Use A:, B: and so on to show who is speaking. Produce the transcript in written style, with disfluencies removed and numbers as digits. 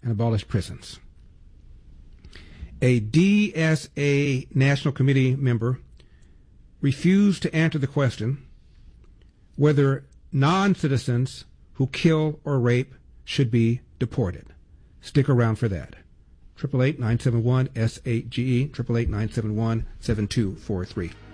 A: and abolish prisons. A DSA National Committee member refused to answer the question whether non-citizens who kill or rape should be deported. Stick around for that. 888-971-SAGE, 888-971-7243.